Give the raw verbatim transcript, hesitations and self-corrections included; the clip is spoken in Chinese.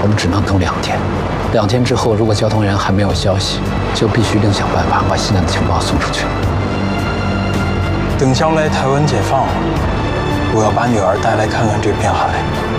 我们只能等两天。两天之后，如果交通员还没有消息，就必须另想办法把西南的情报送出去。 等将来台湾解放了，我要把女儿带来看看这片海。